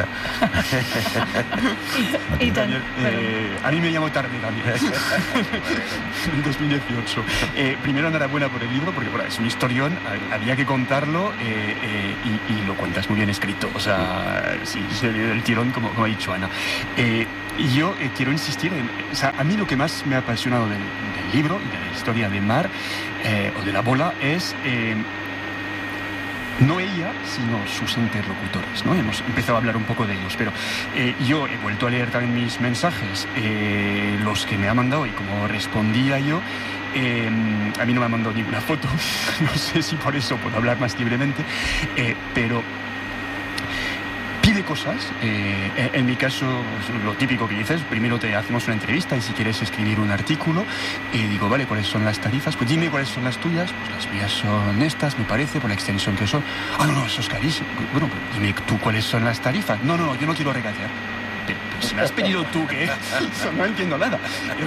y tan, eh, a mí me llamó tarde también, en dos mil dieciocho. Eh, primero, enhorabuena por el libro, porque bueno, es un historión, había que contarlo, eh, eh, y, y lo cuentas muy bien escrito, o sea, sí, el tirón, como, como ha dicho Ana. Eh, y yo eh, quiero insistir en, o sea, a mí lo que más me ha apasionado del, del libro y de la historia de Mar, eh, o de la bola, es eh, no ella, sino sus interlocutores, ¿no? Hemos empezado a hablar un poco de ellos, pero eh, yo he vuelto a leer también mis mensajes, eh, los que me ha mandado, y como respondía yo, Eh, a mí no me ha mandado ninguna foto, no sé si por eso puedo hablar más libremente, eh, pero pide cosas. Eh, en mi caso, lo típico que dices, primero te hacemos una entrevista, y si quieres escribir un artículo, eh, digo, vale, ¿cuáles son las tarifas? Pues dime cuáles son las tuyas. Pues las mías son estas, me parece, por la extensión que son. Ah, no, no, eso es carísimo. Bueno, pues dime tú cuáles son las tarifas. No, no, no, yo no quiero regatear. Pero, si me has pedido tú que no entiendo nada.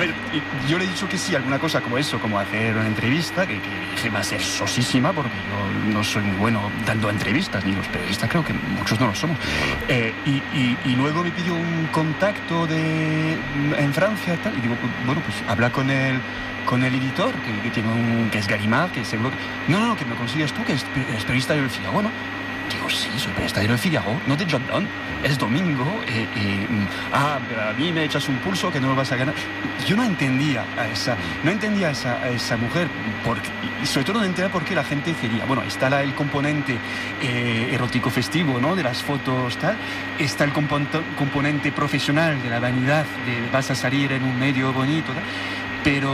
Yo le he dicho que sí, alguna cosa como eso, como hacer una entrevista, que, que va a ser sosísima, porque yo no soy muy bueno dando entrevistas, ni los periodistas creo que muchos no lo somos. Eh, y, y, y luego me pidió un contacto de, en Francia y tal, y digo, bueno, pues habla con el, con el editor, que, que, tiene un, que es Galimard, que seguro que... No, no, que me consigues tú, que es, es periodista del Figaro, ¿no? Digo, sí, soy periodista del Figaro, no de John Donne. Es domingo, eh, eh, ah, pero a mí me echas un pulso que no lo vas a ganar. Yo no entendía a esa, no entendía a esa, a esa mujer, porque, y sobre todo no entendía por qué la gente quería. Bueno, está la, el componente eh, erótico festivo, ¿no? De las fotos, tal. Está el componente, componente profesional de la vanidad, de vas a salir en un medio bonito, tal. Pero...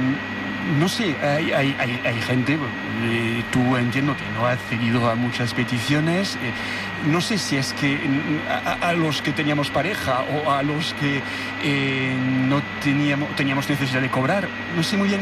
no sé, hay, hay, hay, hay gente, eh, tú entiendo que no ha accedido a muchas peticiones, eh, no sé si es que a, a los que teníamos pareja o a los que eh, no teníamos, teníamos necesidad de cobrar, no sé muy bien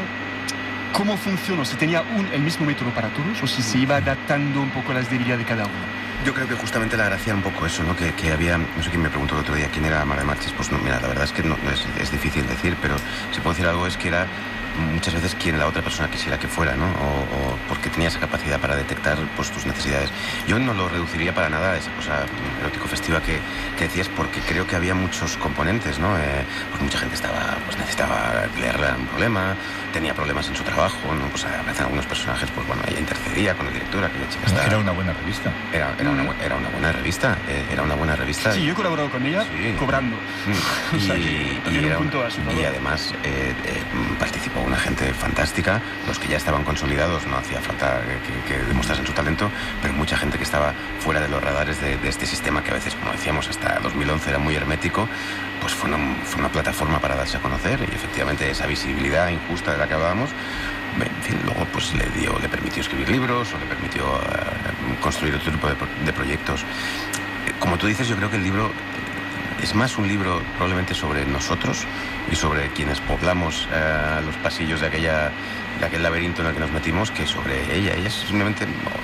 cómo funcionó, si tenía un, el mismo método para todos o si se iba adaptando un poco a las debilidades de cada uno. Yo creo que justamente la gracia era un poco eso, ¿no? Que, que había, no sé quién me preguntó el otro día quién era Mar de Marchis, pues no, mira, la verdad es que no, es, es difícil decir, pero si puedo decir algo es que era muchas veces quien la otra persona quisiera que fuera, ¿no? O, o porque tenía esa capacidad para detectar pues tus necesidades. Yo no lo reduciría para nada a esa cosa erótico-festiva que, que decías, porque creo que había muchos componentes, ¿no? Eh, pues mucha gente estaba, pues necesitaba leerle un problema, tenía problemas en su trabajo, ¿no? Pues aparecen algunos personajes, pues bueno, ella intercedía con la directora, que la chica estaba... Era una buena revista. Era, era, una, era una buena revista, eh, era una buena revista. Sí, yo he colaborado con ella, sí, cobrando. Mm. Y, o sea, que y, era, un punto a su favor. Y además eh, eh, participó una gente fantástica, los que ya estaban consolidados, no hacía falta que, que demostrasen su talento, pero mucha gente que estaba fuera de los radares de, de este sistema que a veces, como decíamos, hasta dos mil once era muy hermético, pues fue una, fue una plataforma para darse a conocer y efectivamente esa visibilidad injusta de la que hablábamos, en fin, luego pues le dio, le permitió escribir libros o le permitió uh, construir otro tipo de, de proyectos. Como tú dices, yo creo que el libro es más un libro probablemente sobre nosotros y sobre quienes poblamos uh, los pasillos de aquella de aquel laberinto en el que nos metimos, que sobre ella. Ella simplemente,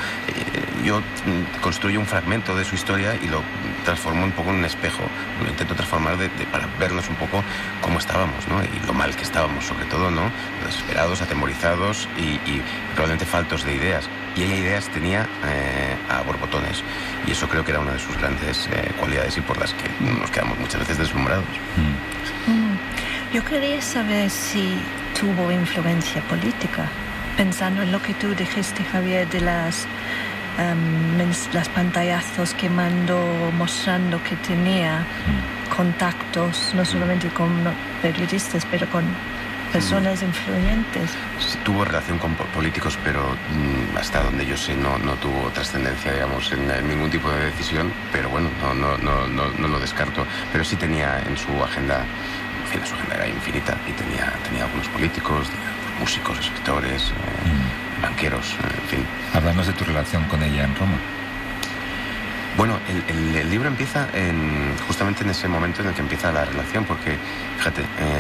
eh, yo construyo un fragmento de su historia y lo transformo un poco en un espejo, lo intento transformar de, de, para vernos un poco cómo estábamos, ¿no? Y lo mal que estábamos, sobre todo, ¿no? Desesperados, atemorizados y, y probablemente faltos de ideas. Y ella ideas tenía eh, a borbotones, y eso creo que era una de sus grandes eh, cualidades y por las que nos quedamos muchas veces deslumbrados. Mm. Mm. Yo quería saber si tuvo influencia política, pensando en lo que tú dijiste, Javier, de las, um, las pantallazos que mandó mostrando que tenía mm. contactos, no solamente con periodistas, pero con personas mm. influyentes. Sí, tuvo relación con políticos, pero mm, hasta donde yo sé no, no tuvo trascendencia, digamos, en, en ningún tipo de decisión, pero bueno, no, no, no, no, no lo descarto. Pero sí tenía en su agenda, en fin, su agenda era infinita y tenía, tenía algunos políticos, digamos, músicos, escritores, eh, mm. banqueros, eh, en fin. Háblanos de tu relación con ella en Roma. Bueno, el, el, el libro empieza en, justamente en ese momento en el que empieza la relación, porque, fíjate,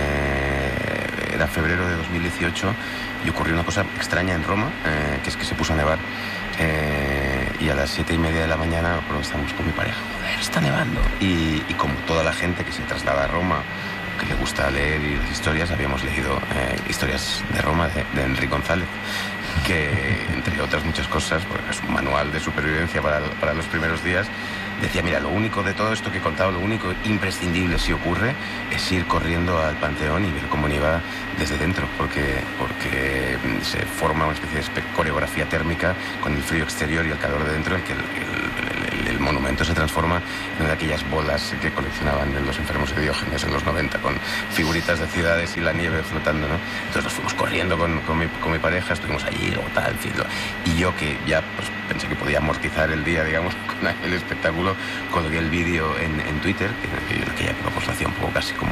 eh, era febrero de dos mil dieciocho y ocurrió una cosa extraña en Roma, eh, que es que se puso a nevar, eh, y a las siete y media de la mañana, bueno, estábamos con mi pareja, joder, está nevando. Y, y como toda la gente que se traslada a Roma, que le gusta leer y las historias, habíamos leído eh, historias de Roma de, de Enrique González, que entre otras muchas cosas, porque es un manual de supervivencia para, para los primeros días, decía, mira, lo único de todo esto que he contado, lo único imprescindible si ocurre es ir corriendo al Panteón y ver cómo nieva desde dentro, porque, porque se forma una especie de coreografía térmica con el frío exterior y el calor de dentro, el que el, el, el, el monumento se transforma en una de aquellas bolas que coleccionaban los enfermos de Diógenes en los noventa, con figuritas de ciudades y la nieve flotando, ¿no? Entonces nos fuimos corriendo con, con, mi, con mi pareja, estuvimos allí o tal, y yo que ya pues, pensé que podía amortizar el día, digamos, con el espectáculo, colgué el vídeo en, en Twitter, que en aquella época pues lo hacía un poco casi como